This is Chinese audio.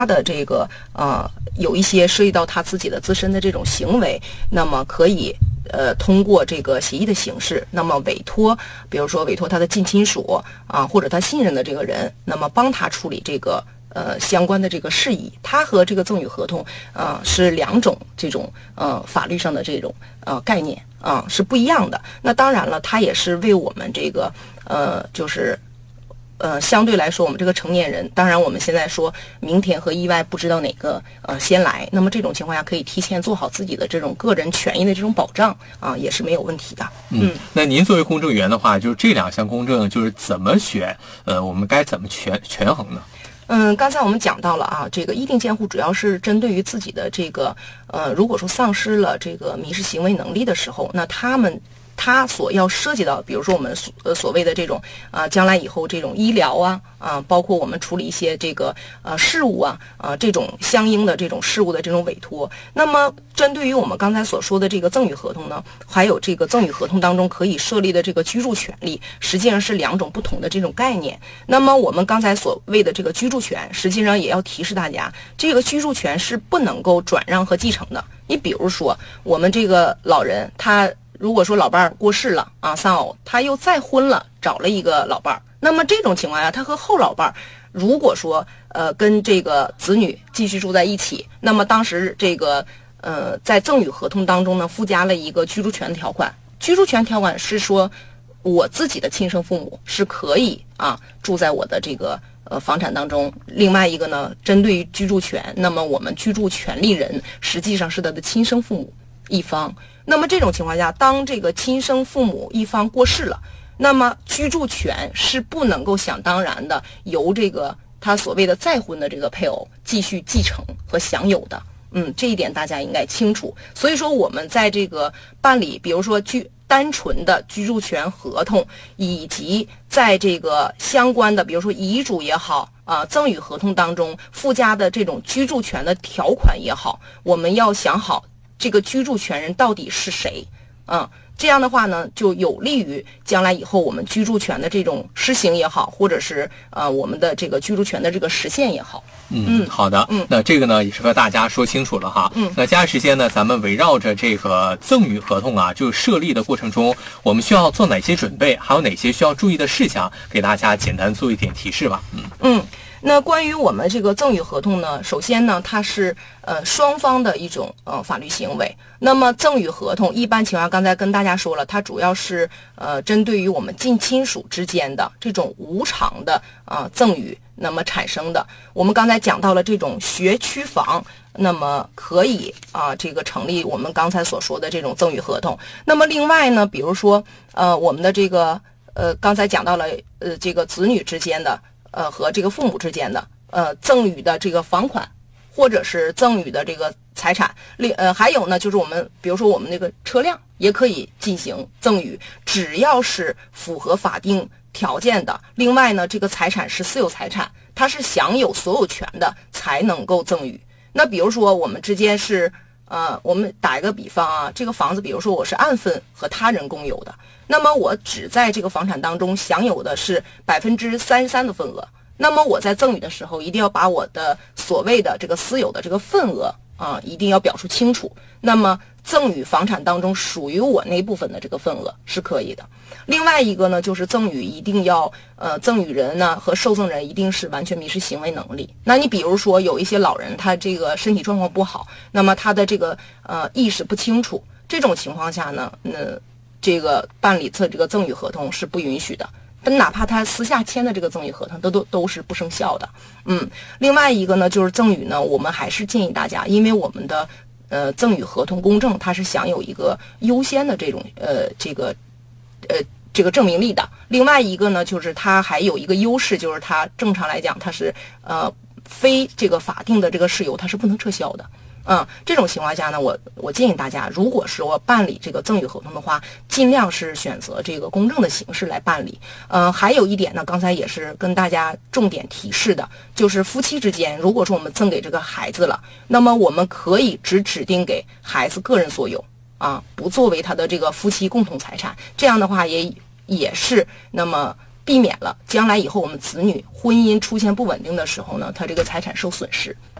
的这个有一些涉及到他自己的自身的这种行为，那么可以通过这个协议的形式，那么委托，比如说委托他的近亲属或者他信任的这个人，那么帮他处理这个相关的这个事宜。他和这个赠与合同是两种这种法律上的这种概念是不一样的。那当然了，它也是为我们这个就是相对来说，我们这个成年人，当然我们现在说明天和意外不知道哪个先来，那么这种情况下可以提前做好自己的这种个人权益的这种保障也是没有问题的。 那您作为公证员的话，就是这两项公证就是怎么选？我们该怎么权衡呢？ 刚才我们讲到了这个议定监护主要是针对于自己的这个如果说丧失了这个民事行为能力的时候，那他所要涉及到，比如说我们所谓的这种将来以后这种医疗包括我们处理一些这个事务这种相应的这种事务的这种委托。那么针对于我们刚才所说的这个赠与合同呢，还有这个赠与合同当中可以设立的这个居住权利，实际上是两种不同的这种概念。那么我们刚才所谓的这个居住权，实际上也要提示大家，这个居住权是不能够转让和继承的。你比如说我们这个老人，他如果说老伴儿过世了丧偶，他又再婚了，找了一个老伴儿，那么这种情况下，他和后老伴儿如果说跟这个子女继续住在一起，那么当时这个在赠与合同当中呢，附加了一个居住权条款。居住权条款是说，我自己的亲生父母是可以住在我的这个房产当中。另外一个呢，针对于居住权，那么我们居住权利人实际上是他的亲生父母一方。那么这种情况下，当这个亲生父母一方过世了，那么居住权是不能够想当然的由这个他所谓的再婚的这个配偶继续继承和享有的。这一点大家应该清楚。所以说我们在这个办理，比如说单纯的居住权合同，以及在这个相关的，比如说遗嘱也好赠与合同当中附加的这种居住权的条款也好，我们要想好这个居住权人到底是谁这样的话呢，就有利于将来以后我们居住权的这种施行也好，或者是我们的这个居住权的这个实现也好。 好的。那这个呢也是和大家说清楚了哈。那接下来时间呢，咱们围绕着这个赠与合同就设立的过程中，我们需要做哪些准备，还有哪些需要注意的事项，给大家简单做一点提示吧。 那关于我们这个赠与合同呢，首先呢，它是双方的一种法律行为。那么赠与合同一般情况，刚才跟大家说了，它主要是针对于我们近亲属之间的这种无偿的赠与那么产生的。我们刚才讲到了这种学区房，那么可以这个成立我们刚才所说的这种赠与合同。那么另外呢，比如说我们的这个刚才讲到了这个子女之间的和这个父母之间的赠与的这个房款，或者是赠与的这个财产，还有呢就是我们比如说我们那个车辆也可以进行赠与，只要是符合法定条件的。另外呢，这个财产是私有财产，它是享有所有权的才能够赠与。那比如说我们之间是我们打一个比方这个房子比如说我是按份和他人共有的，那么我只在这个房产当中享有的是33%的份额，那么我在赠与的时候一定要把我的所谓的这个私有的这个份额一定要表述清楚。那么赠与房产当中属于我那部分的这个份额是可以的。另外一个呢，就是赠与一定要赠与人呢和受赠人一定是完全民事行为能力。那你比如说有一些老人他这个身体状况不好，那么他的这个意识不清楚，这种情况下呢这个办理这个赠与合同是不允许的，但哪怕他私下签的这个赠与合同都是不生效的。另外一个呢，就是赠与呢，我们还是建议大家，因为我们的赠与合同公证它是享有一个优先的这种这个证明力的。另外一个呢，就是它还有一个优势，就是它正常来讲它是非这个法定的这个事由它是不能撤销的。这种情况下呢，我建议大家，如果是我办理这个赠与合同的话，尽量是选择这个公证的形式来办理。还有一点呢，刚才也是跟大家重点提示的，就是夫妻之间，如果说我们赠给这个孩子了，那么我们可以只指定给孩子个人所有不作为他的这个夫妻共同财产。这样的话也是那么避免了将来以后我们子女婚姻出现不稳定的时候呢，他这个财产受损失。